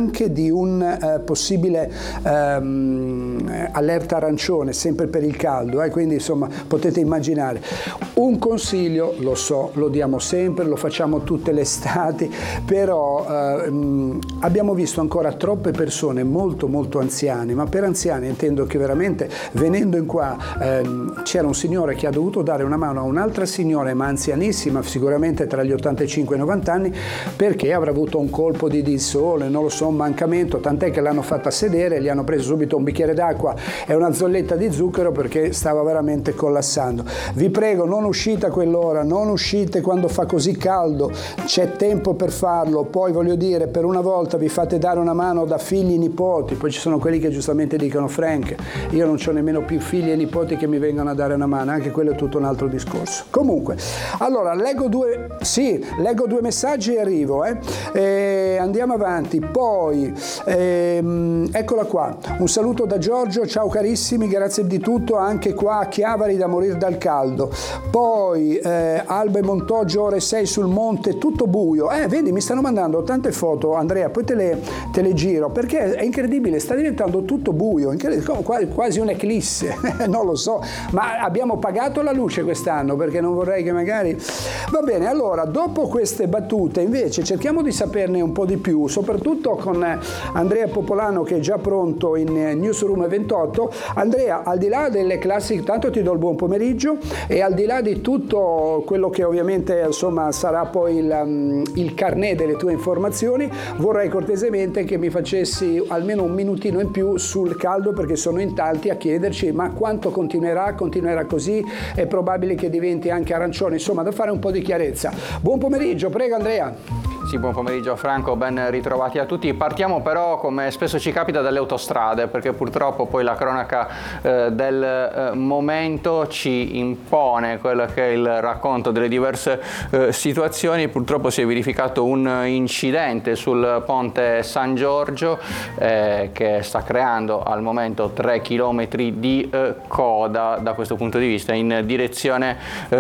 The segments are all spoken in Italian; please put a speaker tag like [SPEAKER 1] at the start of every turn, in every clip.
[SPEAKER 1] anche di un possibile allerta arancione, sempre per il caldo, quindi insomma potete immaginare. Un consiglio, lo so, lo diamo sempre, lo facciamo tutte le estati, però abbiamo visto ancora troppe persone molto molto anziane, ma per anziani intendo che veramente venendo in qua c'era un signore che ha dovuto dare una mano a un'altra signora, ma anzianissima, sicuramente tra gli 85 e i 90 anni, perché avrà avuto un colpo di sole, non lo so, un mancamento, tant'è che l'hanno fatta sedere, gli hanno preso subito un bicchiere d'acqua e una zolletta di zucchero perché stava veramente collassando. Vi prego, non uscite a quell'ora, non uscite quando fa così caldo, c'è tempo per farlo. Poi voglio dire, per una volta vi fate dare una mano da figli e nipoti. Poi ci sono quelli che giustamente dicono: Frank, io non ho nemmeno più figli e nipoti che mi vengono a dare una mano. Anche quello è tutto un altro discorso. Comunque, allora leggo due messaggi e arrivo, andiamo avanti. Poi eccola qua, un saluto da Giorgio: ciao carissimi, grazie di tutto, anche qua a Chiavari da morire dal caldo. Poi Alba e Montoggio, ore 6 sul monte, tutto buio. Vedi, mi stanno mandando tante foto, Andrea, poi te le giro, perché è incredibile, sta diventando tutto buio, quasi un'eclisse, non lo so, ma abbiamo pagato la luce quest'anno, perché non vorrei che magari... Va bene, allora, dopo queste battute, invece, cerchiamo di saperne un po' di più, soprattutto con Andrea Popolano, che è già pronto in Newsroom 28. Andrea, al di là delle classiche, tanto ti do il buon pomeriggio, e al di là di tutto quello che ovviamente insomma sarà poi il carnet delle tue informazioni, vorrei cortesemente che mi facessi almeno un minutino in più sul caldo, perché sono in tanti a chiederci: ma quanto continuerà così? È probabile che diventi anche arancione, insomma, da fare un po' di chiarezza. Buon pomeriggio, prego Andrea.
[SPEAKER 2] Sì, buon pomeriggio Franco, ben ritrovati a tutti. Partiamo però, come spesso ci capita, dalle autostrade, perché purtroppo poi la cronaca del momento ci impone quello che è il racconto delle diverse situazioni. Purtroppo si è verificato un incidente sul ponte San Giorgio che sta creando al momento 3 chilometri di coda da questo punto di vista in direzione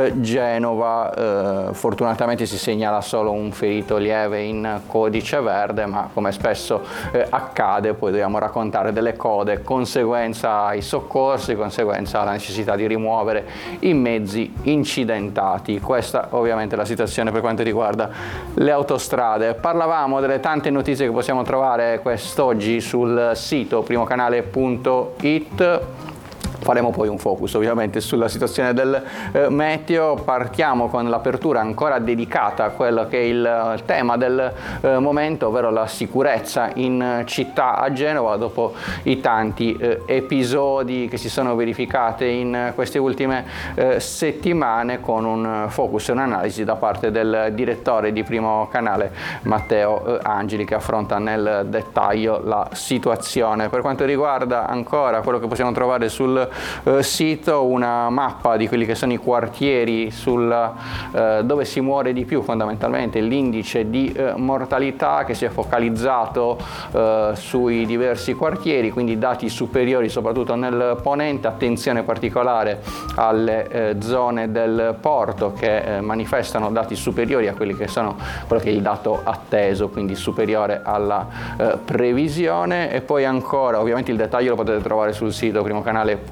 [SPEAKER 2] Genova. Fortunatamente si segnala solo un ferito lieve in codice verde, ma come spesso accade poi dobbiamo raccontare delle code, conseguenza ai soccorsi, conseguenza alla necessità di rimuovere i mezzi incidentati. Questa ovviamente è la situazione per quanto riguarda le autostrade. Parlavamo delle tante notizie che possiamo trovare quest'oggi sul sito primocanale.it. Faremo poi un focus ovviamente sulla situazione del meteo. Partiamo con l'apertura ancora dedicata a quello che è il tema del momento, ovvero la sicurezza in città a Genova, dopo i tanti episodi che si sono verificati in queste ultime settimane, con un focus e un'analisi da parte del direttore di Primo Canale Matteo Angeli, che affronta nel dettaglio la situazione. Per quanto riguarda ancora quello che possiamo trovare sul sito, una mappa di quelli che sono i quartieri dove si muore di più, fondamentalmente l'indice di mortalità, che si è focalizzato sui diversi quartieri, quindi dati superiori soprattutto nel ponente, attenzione particolare alle zone del porto che manifestano dati superiori a quelli che sono quello che è il dato atteso, quindi superiore alla previsione. E poi ancora ovviamente il dettaglio lo potete trovare sul sito primocanale.it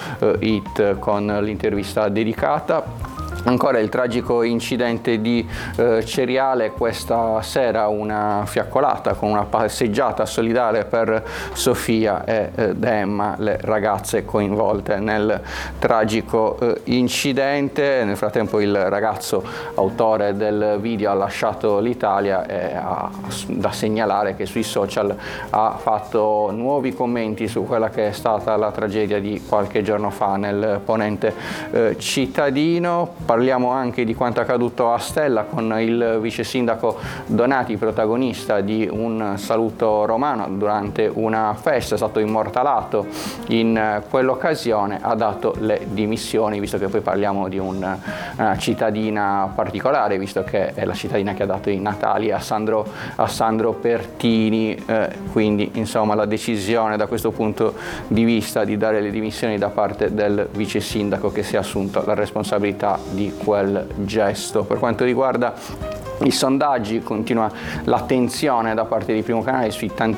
[SPEAKER 2] con l'intervista dedicata. Ancora il tragico incidente di Ceriale, questa sera una fiaccolata con una passeggiata solidale per Sofia ed Emma, le ragazze coinvolte nel tragico incidente. Nel frattempo il ragazzo autore del video ha lasciato l'Italia e ha da segnalare che sui social ha fatto nuovi commenti su quella che è stata la tragedia di qualche giorno fa nel ponente cittadino. Parliamo anche di quanto accaduto a Stella con il vice sindaco Donati, protagonista di un saluto romano durante una festa, è stato immortalato in quell'occasione, ha dato le dimissioni, visto che poi parliamo di una cittadina particolare, visto che è la cittadina che ha dato i natali a Sandro Pertini, quindi insomma la decisione da questo punto di vista di dare le dimissioni da parte del vice sindaco che si è assunto la responsabilità di quel gesto. Per quanto riguarda i sondaggi, continua l'attenzione da parte di Primo Canale sui